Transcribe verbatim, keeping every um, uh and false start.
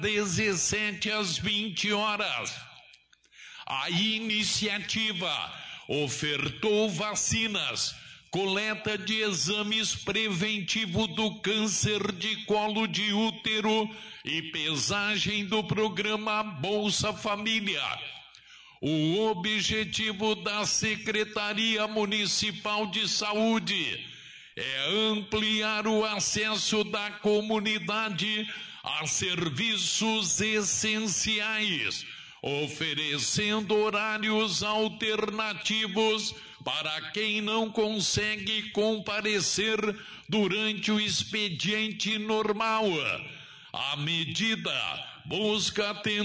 dezessete às vinte horas. A iniciativa ofertou vacinas, coleta de exames preventivo do câncer de colo de útero e pesagem do programa Bolsa Família. O objetivo da Secretaria Municipal de Saúde é ampliar o acesso da comunidade a serviços essenciais, oferecendo horários alternativos para quem não consegue comparecer durante o expediente normal. A medida busca atender